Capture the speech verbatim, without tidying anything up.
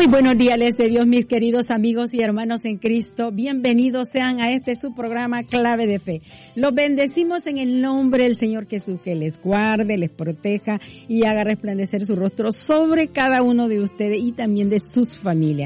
Muy buenos días, les de Dios, mis queridos amigos y hermanos en Cristo. Bienvenidos sean a este su programa Clave de Fe. Los bendecimos en el nombre del Señor Jesús, que les guarde, les proteja y haga resplandecer su rostro sobre cada uno de ustedes y también de sus familias.